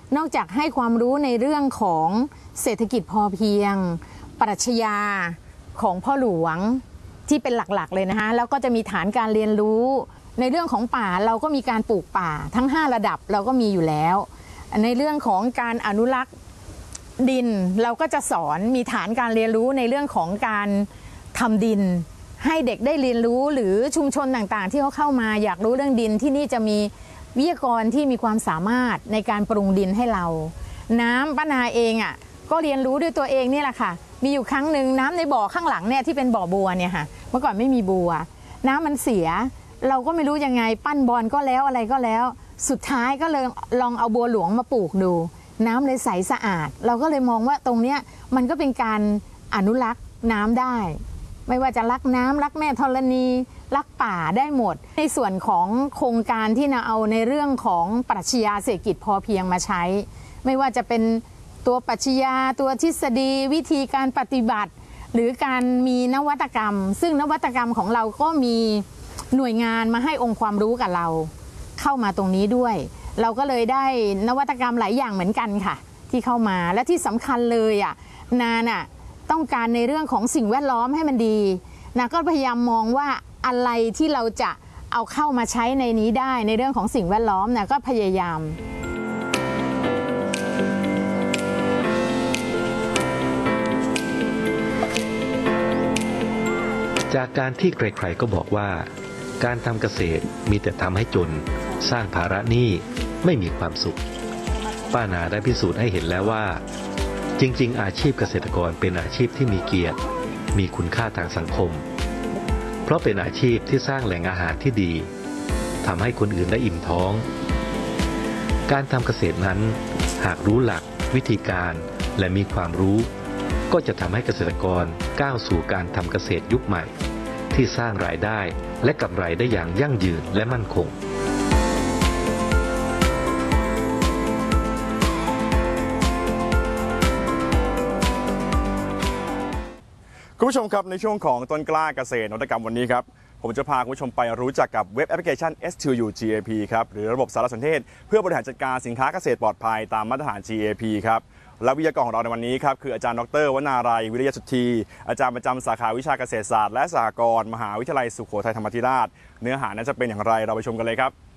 นอกจากให้ความรู้ในเรื่องของเศรษฐกิจพอเพียงปรัชญาของพ่อหลวงที่เป็นหลักๆเลยนะคะแล้วก็จะมีฐานการเรียนรู้ในเรื่องของป่าเราก็มีการปลูกป่าทั้ง5ระดับเราก็มีอยู่แล้วในเรื่องของการอนุรักษ์ดินเราก็จะสอนมีฐานการเรียนรู้ในเรื่องของการทำดินให้เด็กได้เรียนรู้หรือชุมชนต่างๆที่เขาเข้ามาอยากรู้เรื่องดินที่นี่จะมีวิทยากรที่มีความสามารถในการปรุงดินให้เราน้ำป้านาเองก็เรียนรู้ด้วยตัวเองนี่แหละค่ะมีอยู่ครั้งหนึ่งน้ำในบ่อข้างหลังเนี่ยที่เป็นบ่อบัวเนี่ยค่ะเมื่อก่อนไม่มีบัวน้ำมันเสียเราก็ไม่รู้ยังไงปั้นบอลก็แล้วอะไรก็แล้วสุดท้ายก็เลยลองเอาบัวหลวงมาปลูกดูน้ำเลยใสสะอาดเราก็เลยมองว่าตรงเนี้ยมันก็เป็นการอนุรักษ์น้ำได้ไม่ว่าจะรักน้ำรักแม่ธรณีรักป่าได้หมดในส่วนของโครงการที่เราเอาในเรื่องของปรัชญาเศรษฐกิจพอเพียงมาใช้ไม่ว่าจะเป็นตัวปรัชญาตัวทฤษฎีวิธีการปฏิบัติหรือการมีนวัตกรรมซึ่งนวัตกรรมของเราก็มีหน่วยงานมาให้องค์ความรู้กับเราเข้ามาตรงนี้ด้วยเราก็เลยได้นวัตกรรมหลายอย่างเหมือนกันค่ะที่เข้ามาและที่สำคัญเลยนาต้องการในเรื่องของสิ่งแวดล้อมให้มันดีนาก็พยายามมองว่าอะไรที่เราจะเอาเข้ามาใช้ในนี้ได้ในเรื่องของสิ่งแวดล้อมก็พยายามจากการที่ใครๆก็บอกว่าการทำเกษตรมีแต่ทำให้จนสร้างภาระหนี้ไม่มีความสุขป้านาได้พิสูจน์ให้เห็นแล้วว่าจริงๆอาชีพเกษตรกรเป็นอาชีพที่มีเกียรติมีคุณค่าทางสังคมเพราะเป็นอาชีพที่สร้างแหล่งอาหารที่ดีทำให้คนอื่นได้อิ่มท้องการทำเกษตรนั้นหากรู้หลักวิธีการและมีความรู้ก็จะทำให้เกษตรกรก้าวสู่การทำเกษตรยุคใหม่ที่สร้างรายได้และกำไรได้อย่างยั่งยืนและมั่นคงคุณผู้ชมครับในช่วงของต้นกล้าเกษตรนวัตกรรมวันนี้ครับผมจะพาคุณผู้ชมไปรู้จักกับเว็บแอปพลิเคชัน S2U GAP ครับหรือระบบสารสนเทศเพื่อบริหารจัดการสินค้าเกษตรปลอดภัยตามมาตรฐาน GAP ครับและวิทยากรของเราในวันนี้ครับคืออาจารย์ดร.วนารัยวิริยสุทธีอาจารย์ประจำสาขาวิชาเกษตรศาสตร์และสหกรณ์มหาวิทยาลัยสุโขทัยธรรมาธิราชเนื้อหานั้นจะเป็นอย่างไรเราไปชมกันเลยครับ